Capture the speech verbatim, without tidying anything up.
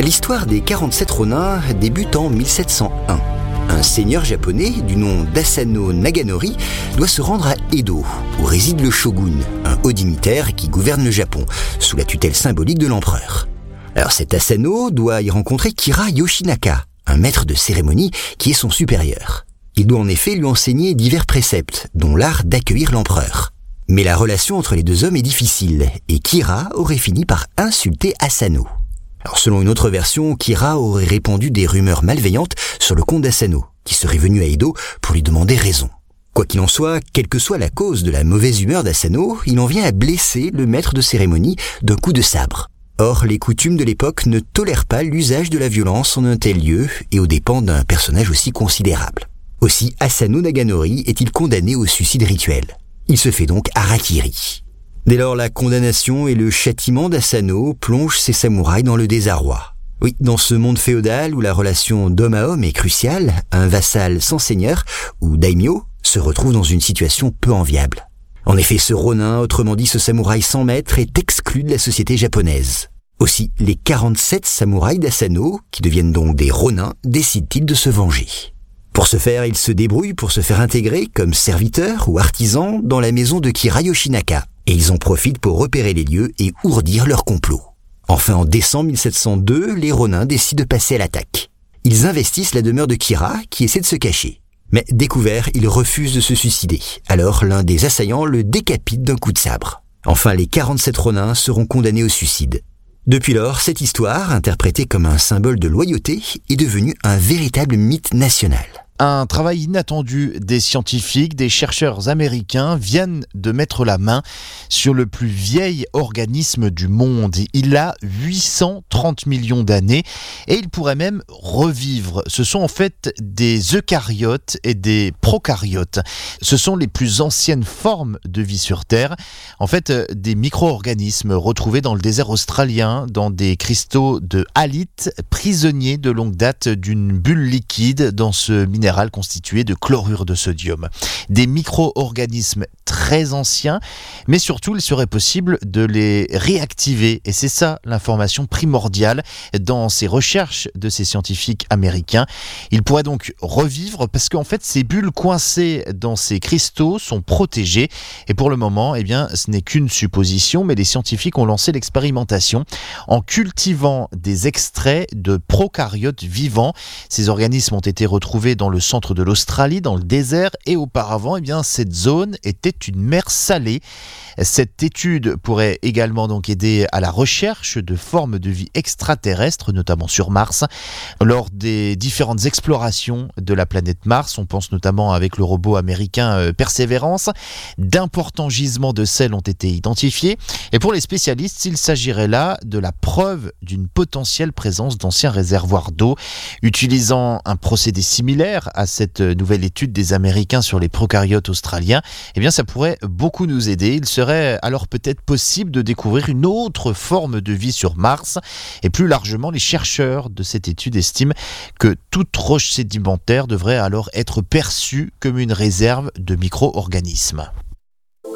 L'histoire des quarante-sept Ronins débute en mille sept cent un. Un seigneur japonais du nom d'Asano Naganori doit se rendre à Edo, où réside le shogun, un haut dignitaire qui gouverne le Japon, sous la tutelle symbolique de l'empereur. Alors cet Asano doit y rencontrer Kira Yoshinaka, un maître de cérémonie qui est son supérieur. Il doit en effet lui enseigner divers préceptes, dont l'art d'accueillir l'empereur. Mais la relation entre les deux hommes est difficile, et Kira aurait fini par insulter Asano. Alors, selon une autre version, Kira aurait répandu des rumeurs malveillantes sur le comte d'Asano, qui serait venu à Edo pour lui demander raison. Quoi qu'il en soit, quelle que soit la cause de la mauvaise humeur d'Asano, il en vient à blesser le maître de cérémonie d'un coup de sabre. Or, les coutumes de l'époque ne tolèrent pas l'usage de la violence en un tel lieu et aux dépens d'un personnage aussi considérable. Aussi, Asano Naganori est-il condamné au suicide rituel. Il se fait donc harakiri. Dès lors, la condamnation et le châtiment d'Asano plongent ces samouraïs dans le désarroi. Oui, dans ce monde féodal où la relation d'homme à homme est cruciale, un vassal sans seigneur, ou daimyo, se retrouve dans une situation peu enviable. En effet, ce ronin, autrement dit ce samouraï sans maître, est exclu de la société japonaise. Aussi, les quarante-sept samouraïs d'Asano, qui deviennent donc des ronins, décident-ils de se venger. Pour ce faire, ils se débrouillent pour se faire intégrer comme serviteurs ou artisans dans la maison de Kira Yoshinaka. Et ils en profitent pour repérer les lieux et ourdir leur complot. Enfin, en décembre mille sept cent deux, les Ronins décident de passer à l'attaque. Ils investissent la demeure de Kira, qui essaie de se cacher. Mais découvert, il refuse de se suicider. Alors, l'un des assaillants le décapite d'un coup de sabre. Enfin, les quarante-sept Ronins seront condamnés au suicide. Depuis lors, cette histoire, interprétée comme un symbole de loyauté, est devenue un véritable mythe national. Un travail inattendu des scientifiques, des chercheurs américains viennent de mettre la main sur le plus vieil organisme du monde. Il a huit cent trente millions d'années et il pourrait même revivre. Ce sont en fait des eucaryotes et des prokaryotes. Ce sont les plus anciennes formes de vie sur Terre. En fait, des micro-organismes retrouvés dans le désert australien, dans des cristaux de halite, prisonniers de longue date d'une bulle liquide dans ce minéral constitué de chlorure de sodium. Des micro-organismes très anciens, mais surtout il serait possible de les réactiver et c'est ça l'information primordiale dans ces recherches de ces scientifiques américains. Ils pourraient donc revivre parce qu'en fait ces bulles coincées dans ces cristaux sont protégées et pour le moment eh bien, ce n'est qu'une supposition mais les scientifiques ont lancé l'expérimentation en cultivant des extraits de prokaryotes vivants. Ces organismes ont été retrouvés dans le centre de l'Australie, dans le désert et auparavant eh bien, cette zone était une mer salée. Cette étude pourrait également donc aider à la recherche de formes de vie extraterrestres, notamment sur Mars. Lors des différentes explorations de la planète Mars, on pense notamment avec le robot américain Perseverance, d'importants gisements de sel ont été identifiés. Et pour les spécialistes, il s'agirait là de la preuve d'une potentielle présence d'anciens réservoirs d'eau. Utilisant un procédé similaire à cette nouvelle étude des Américains sur les prokaryotes australiens, eh bien ça pourrait beaucoup nous aider. Il serait alors peut-être possible de découvrir une autre forme de vie sur Mars. Et plus largement, les chercheurs de cette étude estiment que toute roche sédimentaire devrait alors être perçue comme une réserve de micro-organismes.